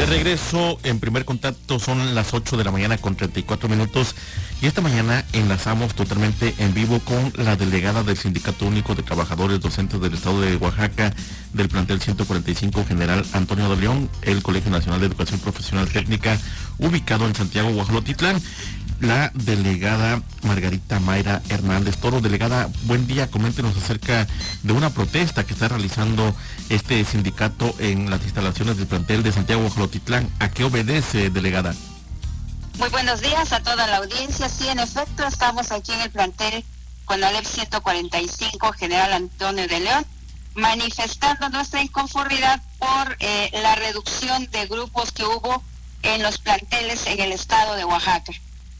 regreso en Primer Contacto, son las 8 de la mañana con 34 minutos y esta mañana enlazamos totalmente en vivo con la delegada del Sindicato Único de Trabajadores Docentes del Estado de Oaxaca del plantel 145 General Antonio de León, el Colegio Nacional de Educación Profesional Técnica ubicado en Santiago, Guajolotitlán, la delegada Margarita Mayra Hernández Toro. Delegada, buen día, coméntenos acerca de una protesta que está realizando este sindicato en las instalaciones del plantel de Santiago Guajolotitlán. ¿A qué obedece, delegada? Muy buenos días a toda la audiencia. Sí, en efecto, estamos aquí en el plantel CONALEP 145 General Antonio de León, manifestando nuestra inconformidad por la reducción de grupos que hubo en los planteles en el estado de Oaxaca.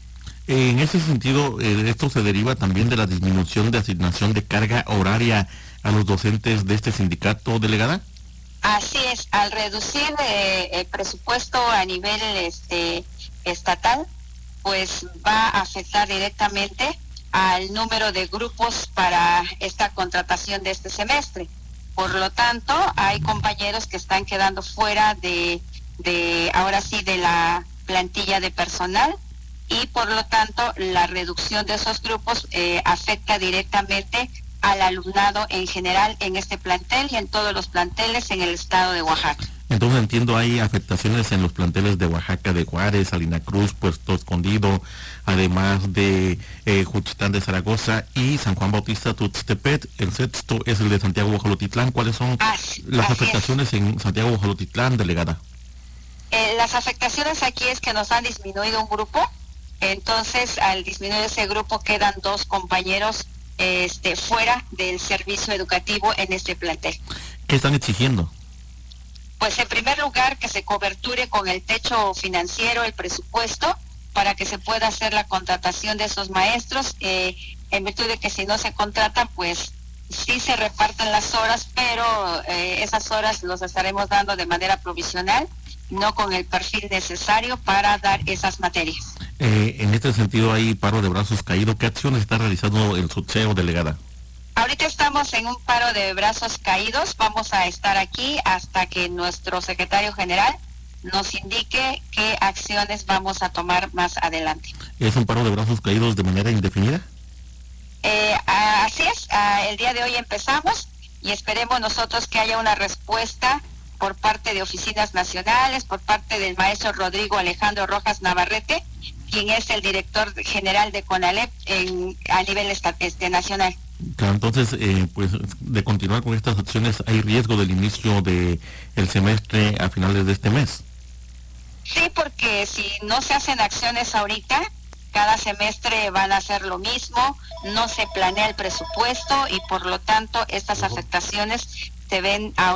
En ese sentido, esto se deriva también de la disminución de asignación de carga horaria a los docentes de este sindicato, delegada. Así es, al reducir el presupuesto a nivel estatal, pues va a afectar directamente al número de grupos para esta contratación de este semestre. Por lo tanto, hay compañeros que están quedando fuera de ahora sí, de la plantilla de personal, y por lo tanto la reducción de esos grupos afecta directamente al alumnado en general en este plantel y en todos los planteles en el estado de Oaxaca. Entonces entiendo, hay afectaciones en los planteles de Oaxaca, de Juárez, Salina Cruz, Puerto Escondido, además de Juchitán de Zaragoza y San Juan Bautista Tuxtepec. El sexto es el de Santiago Guajolotitlán. ¿Cuáles son las afectaciones en Santiago Guajolotitlán, delegada? Las afectaciones aquí es que nos han disminuido un grupo. Entonces, al disminuir ese grupo, quedan 2 compañeros fuera del servicio educativo en este plantel. ¿Qué están exigiendo? Pues en primer lugar, que se coberture con el techo financiero, el presupuesto, para que se pueda hacer la contratación de esos maestros, en virtud de que si no se contratan, pues sí se reparten las horas, pero esas horas los estaremos dando de manera provisional, no con el perfil necesario para dar esas materias. En este sentido, hay paro de brazos caído. ¿Qué acciones está realizando el SUTSEO, delegada? Ahorita estamos en un paro de brazos caídos. Vamos a estar aquí hasta que nuestro secretario general nos indique qué acciones vamos a tomar más adelante. ¿Es un paro de brazos caídos de manera indefinida? Así es. El día de hoy empezamos y esperemos nosotros que haya una respuesta por parte de oficinas nacionales, por parte del maestro Rodrigo Alejandro Rojas Navarrete, quien es el director general de CONALEP a nivel nacional. Claro, entonces, pues de continuar con estas acciones, ¿hay riesgo del inicio del semestre a finales de este mes? Sí, porque si no se hacen acciones ahorita, cada semestre van a hacer lo mismo, no se planea el presupuesto y por lo tanto estas afectaciones se ven ahorita